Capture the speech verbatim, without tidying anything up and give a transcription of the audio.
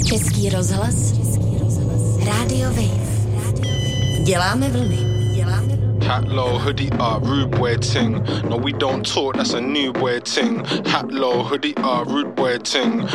Český rozhlas, Radio Wave. Děláme vlny. Děláme vlny. Hat low, hoodie up, rude boy ting. No, we don't talk, that's a new boy ting. Hat low, hoodie up, rude boy ting.